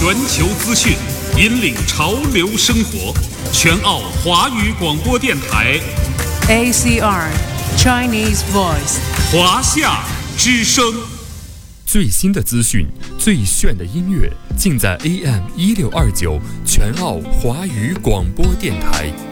全球资讯，引领潮流生活。全澳华语广播电台 ACR Chinese Voice 华夏之声。 最新的资讯，最炫的音乐，尽在AM 1629全澳华语广播电台。